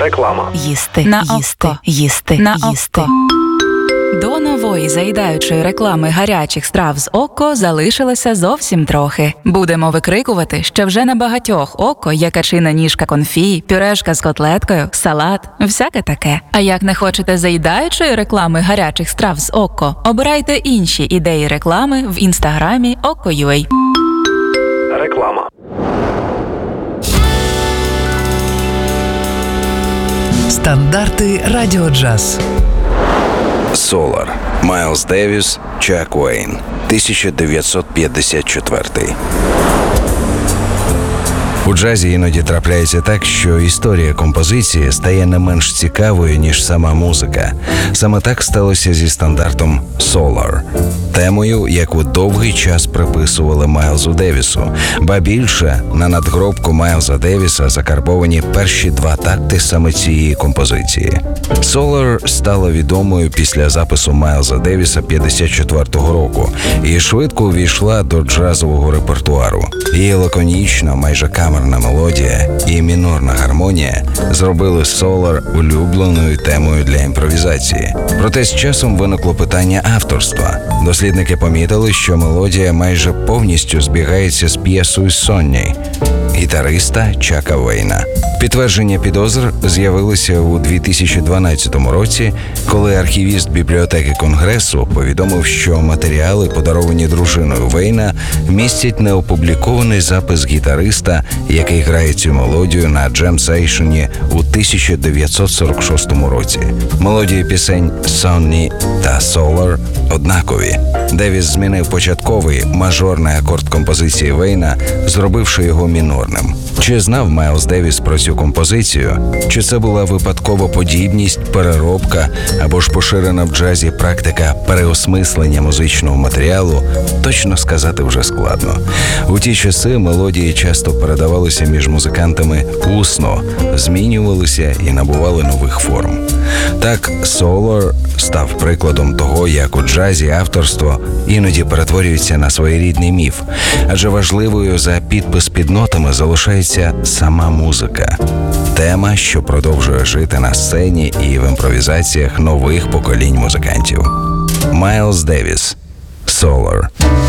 Реклама. Їсти, На їсти, око. їсти, На їсти. око. До нової заїдаючої реклами гарячих страв з око залишилося зовсім трохи. Будемо викрикувати, що вже на багатьох око є качина ніжка конфі, пюрешка з котлеткою, салат, всяке таке. А як не хочете заїдаючої реклами гарячих страв з око, обирайте інші ідеї реклами в інстаграмі Oko.ua. Реклама. Стандарти Радіо Джаз. Solar. Майлз Девіс, Чак Уейн. 1954. У джазі іноді трапляється так, що історія композиції стає не менш цікавою, ніж сама музика. Саме так сталося зі стандартом «Solar», темою, яку довгий час приписували Майлзу Девісу. Ба більше, на надгробку Майлза Девіса закарбовані перші два такти саме цієї композиції. «Solar» стала відомою після запису Майлза Девіса 54-го року і швидко увійшла до джазового репертуару. Її лаконічна, майже камерна мелодія і мінорна гармонія зробили «Solar» улюбленою темою для імпровізації. Проте з часом виникло питання авторства. Дослідники помітили, що мелодія майже повністю збігається з п'єсою «Сонні» гітариста Чака Уейна. Підтвердження підозр з'явилися у 2012 році, коли архівіст бібліотеки Конгресу повідомив, що матеріали, подаровані дружиною Уейна, містять неопублікований запис гітариста, який грає цю мелодію на джем-сейшені у 1946 році. Мелодії пісень «Сонні» та «Solar» однакові. Девіс змінив початковий мажорний акорд композиції Уейна, зробивши його мінорним. Чи знав Майлз Девіс про цю композицію? Чи це була випадкова подібність, переробка або ж поширена в джазі практика переосмислення музичного матеріалу, точно сказати вже складно. У ті часи мелодії часто передавалися між музикантами усно, змінювалися і набували нових форм. Так, «Solar» став прикладом того, як у джазі авторство іноді перетворюється на своєрідний міф, адже важливою за підпис під нотами залишається сама музика. Тема, що продовжує жити на сцені і в імпровізаціях нових поколінь музикантів. Майлз Девіс, «Solar».